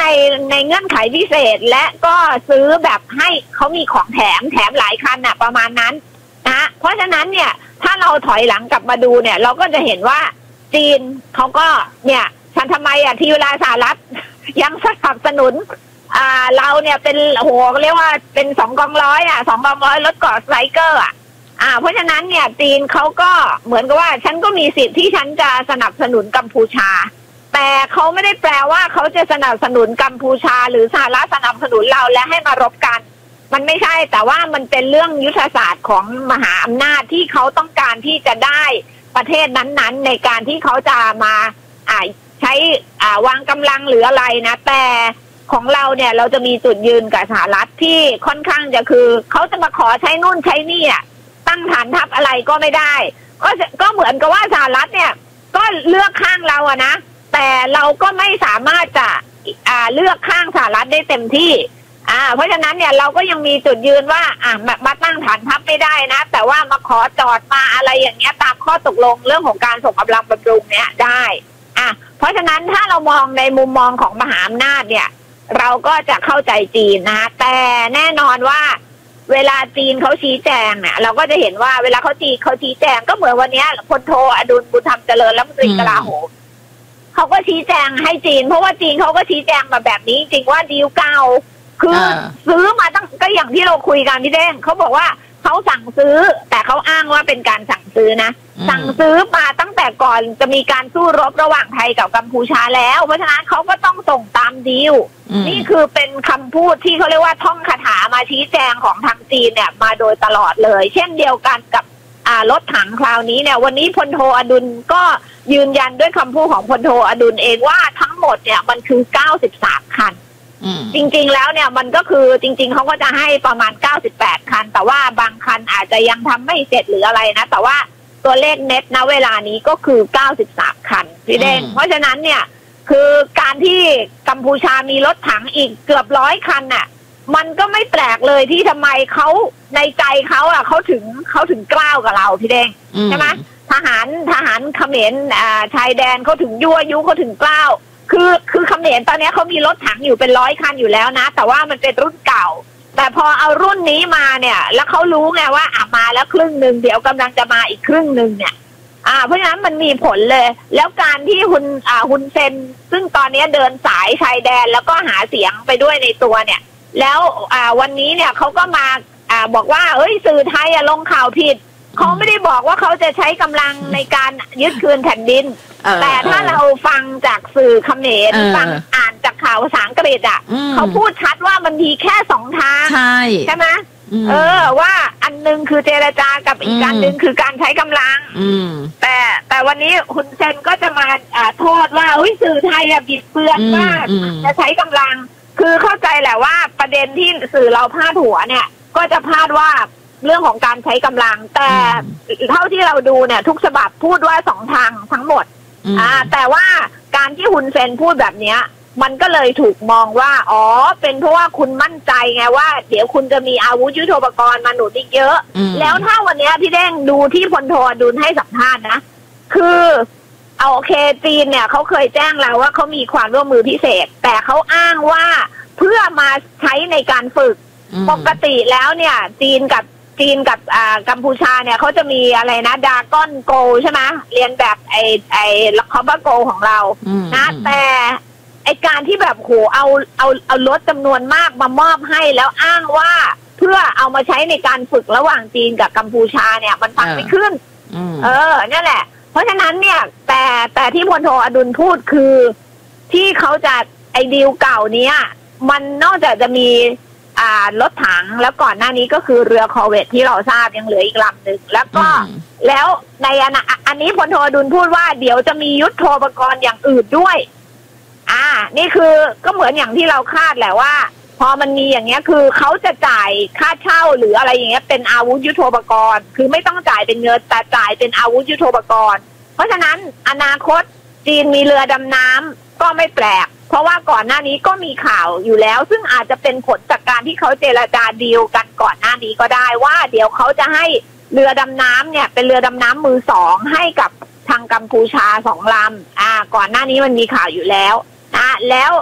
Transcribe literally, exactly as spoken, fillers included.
ในในเงื่อนไขพิเศษและก็ซื้อแบบให้เขามีของแถมแถมหลายคันน่ะประมาณนั้นนะเพราะฉะนั้นเนี่ยถ้าเราถอยหลังกลับมาดูเนี่ยเราก็จะเห็นว่าจีนเขาก็เนี่ยฉันทำไมอ่ะที่เวลาสหรัฐยังสนับสนุนอ่าเราเนี่ยเป็นโหเรียกว่าเป็นสองกองร้อยอ่ะสองกองร้อยรถกอดไซเกอร์อ่ะอ่าเพราะฉะนั้นเนี่ยจีนเขาก็เหมือนกับว่าฉันก็มีสิทธิ์ที่ฉันจะสนับสนุนกัมพูชาแต่เขาไม่ได้แปลว่าเขาจะสนับสนุนกัมพูชาหรือสหรัฐสนับสนุนเราและให้มารบกันมันไม่ใช่แต่ว่ามันเป็นเรื่องยุทธศาสตร์ของมหาอำนาจที่เขาต้องการที่จะได้ประเทศนั้นๆในการที่เขาจะมาอ่าใช้อ่าวางกำลังหรืออะไรนะแต่ของเราเนี่ยเราจะมีจุดยืนกับสหรัฐที่ค่อนข้างจะคือเขาจะมาขอใช้นู่นใช้นี่อ่ะตั้งฐานทัพอะไรก็ไม่ได้ก็ก็เหมือนกับว่าสหรัฐเนี่ยก็เลือกข้างเราอะนะแต่เราก็ไม่สามารถจะอ่าเลือกข้างสหรัฐได้เต็มที่อ่าเพราะฉะนั้นเนี่ยเราก็ยังมีจุดยืนว่าอ่ามามาตั้งฐานทัพไม่ได้นะแต่ว่ามาขอจอดมาอะไรอย่างเงี้ยตามข้อตกลงเรื่องของการส่งกำลังบำรุงเนี่ยได้อ่ะเพราะฉะนั้นถ้าเรามองในมุมมองของมหาอำนาจเนี่ยเราก็จะเข้าใจจีนนะแต่แน่นอนว่าเวลาจีนเขาชี้แจงเนี่ยเราก็จะเห็นว่าเวลาเขาจีเขาชี้แจงก็เหมือนวันนี้พลโทอดุลบุญธรรมเจริญรัฐมนตรีกลาโหมเขาก็ชี้แจงให้จีนเพราะว่าจีนเขาก็ชี้แจงมาแบบนี้จริงว่าดีลเก่าคือซื้อมาตั้งก็อย่างที่เราคุยกันพี่เด้งเขาบอกว่าเขาสั่งซื้อแต่เขาอ้างว่าเป็นการสั่งซื้อนะสั่งซื้อมาตั้งแต่ก่อนจะมีการสู้รบระหว่างไทยกับกัมพูชาแล้วเพราะฉะนั้นเขาก็ต้องส่งตามดีลนี่คือเป็นคำพูดที่เขาเรียกว่าท่องคาถามาชี้แจงของทางจีนเนี่ยมาโดยตลอดเลยเช่นเดียวกันกับอ่ารถถังคราวนี้เนี่ยวันนี้พลโทอดุลก็ยืนยันด้วยคำพูดของพลโทอดุลเองว่าทั้งหมดเนี่ยมันคือเก้าสิบสามคันจริงๆแล้วเนี่ยมันก็คือจริงๆเขาก็จะให้ประมาณเก้าสิบแปดคันแต่ว่าบางคันอาจจะยังทำไม่เสร็จหรืออะไรนะแต่ว่าตัวเลขเน็ตณเวลานี้ก็คือเก้าสิบสามคันพี่เด้งเพราะฉะนั้นเนี่ยคือการที่กัมพูชามีรถถังอีกเกือบร้อยคันน่ะมันก็ไม่แปลกเลยที่ทำไมเขาในใจเขาอ่ะเขาถึงเขาถึงกล้าวกับเราพี่เด้งใช่ไหมทหารทหารเขมรอ่าชายแดนเขาถึงยั่วยุเขาถึงกล้าวคือคือเขมรตอนนี้เขามีรถถังอยู่เป็นร้อยคันอยู่แล้วนะแต่ว่ามันเป็นรุ่นเก่าแต่พอเอารุ่นนี้มาเนี่ยแล้วเขารู้ไงว่าอ่ะมาแล้วครึ่งหนึ่งเดี๋ยวกำลังจะมาอีกครึ่งหนึ่งเนี่ยอ่าเพราะฉะนั้นมันมีผลเลยแล้วการที่ฮุนอ่าฮุนเซนซึ่งตอนนี้เดินสายชายแดนแล้วก็หาเสียงไปด้วยในตัวเนี่ยแล้วอ่าวันนี้เนี่ยเขาก็มาอ่าบอกว่าเอ้ยสื่อไทยอะลงข่าวผิดเขาไม่ได้บอกว่าเขาจะใช้กำลังในการยึดคืนแผ่นดินแต่ถ้าเราฟังจากสื่อเขมรฟังอ่านจากข่าวภาษาอังกฤษอ่ะเขาพูดชัดว่ามันมีแค่สองทางใช่ใช่ไหมเออว่าอันนึงคือเจรจากับอีกอันนึงคือการใช้กำลังแต่แต่วันนี้คุณเซนก็จะมาอ่าโทษว่าเฮ้ยสื่อไทยอะบิดเบือนว่าจะใช้กำลังคือเข้าใจแหละว่าประเด็นที่สื่อเราพาดหัวเนี่ยก็จะพาดว่าเรื่องของการใช้กำลังแต่เท่าที่เราดูเนี่ยทุกฉบับพูดว่าสองทางทั้งหมดอ่าแต่ว่าการที่ฮุนเซนพูดแบบเนี้ยมันก็เลยถูกมองว่าอ๋อเป็นเพราะว่าคุณมั่นใจไงว่าเดี๋ยวคุณจะมีอาวุธยุทโธปกรณ์มาหนุนอีกเยอะแล้วถ้าวันนี้พี่เด้งดูที่พลโทอดุลให้สัมภาษณ์นะคือเอาโอเคจีนเนี่ยเขาเคยแจ้งแล้วว่าเขามีความร่วมมือพิเศษแต่เขาอ้างว่าเพื่อมาใช้ในการฝึกปกติแล้วเนี่ยจีนกับจีนกับอ่ากัมพูชาเนี่ยเขาจะมีอะไรนะดาก้อนโกใช่ไหมเรียนแบบไอไอคอมบาโกของเรานะแต่ไอการที่แบบโหเอาเอาเอารถจำนวนมากมามอบให้แล้วอ้างว่าเพื่อเอามาใช้ในการฝึกระหว่างจีนกับกัมพูชาเนี่ยมันฟังไม่ขึ้นเออนั่นแหละเพราะฉะนั้นเนี่ยแต่แต่ที่พลโทอดุลพูดคือที่เขาจะไอดีลเก่านี้มันนอกจากจะมีอ่ารถถังแล้วก่อนหน้านี้ก็คือเรือคอร์เวตที่เราทราบยังเหลืออีกลำหนึ่งแล้วก็แล้วในอันอันนี้พลโทอดุลพูดว่าเดี๋ยวจะมียุทโธปกรณ์อย่างอื่นด้วยอ่านี่คือก็เหมือนอย่างที่เราคาดแหละว่าพอมันมีอย่างเงี้ยคือเขาจะจ่ายค่าเช่าหรืออะไรอย่างเงี้ยเป็นอาวุธยุทโธปกรณ์คือไม่ต้องจ่ายเป็นเงินแต่จ่ายเป็นอาวุธยุทโธปกรณ์เพราะฉะนั้นอนาคตจีนมีเรือดำน้ำก็ไม่แปลกเพราะว่าก่อนหน้านี้ก็มีข่าวอยู่แล้วซึ่งอาจจะเป็นผลจากการที่เขาเจรจาดีลกันก่อนหน้านี้ก็ได้ว่าเดี๋ยวเขาจะให้เรือดำน้ำเนี่ยเป็นเรือดำน้ำมือสองให้กับทางกัมพูชาสองลำอ่าก่อนหน้านี้มันมีข่าวอยู่แล้วอ่าแล้ว